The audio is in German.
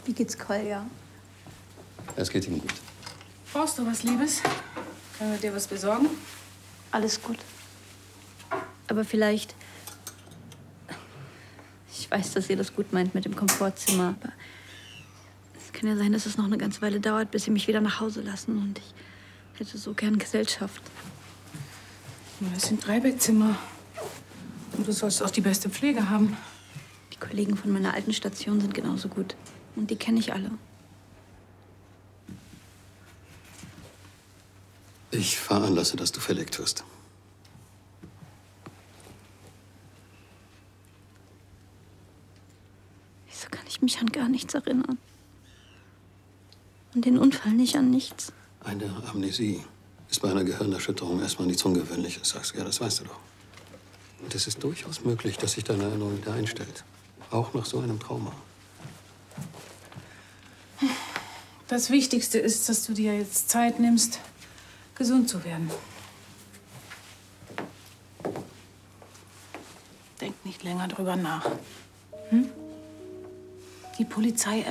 Wie geht's Kolja? Es geht ihm gut. Brauchst du was, Liebes? Können wir dir was besorgen? Alles gut. Aber vielleicht... Ich weiß, dass ihr das gut meint mit dem Komfortzimmer, aber es kann ja sein, dass es noch eine ganze Weile dauert, bis sie mich wieder nach Hause lassen. Und ich hätte so gern Gesellschaft. Das sind 3 Bettzimmer. Und du sollst auch die beste Pflege haben. Die Kollegen von meiner alten Station sind genauso gut. Und die kenne ich alle. Ich veranlasse, dass du verlegt wirst. Wieso kann ich mich an gar nichts erinnern? An den Unfall nicht, an nichts. Eine Amnesie ist bei einer Gehirnerschütterung erstmal nichts Ungewöhnliches, sagst du. Ja, das weißt du doch. Und es ist durchaus möglich, dass sich deine Erinnerung wieder einstellt. Auch nach so einem Trauma. Das Wichtigste ist, dass du dir jetzt Zeit nimmst, gesund zu werden. Denk nicht länger drüber nach. Hm? Die Polizei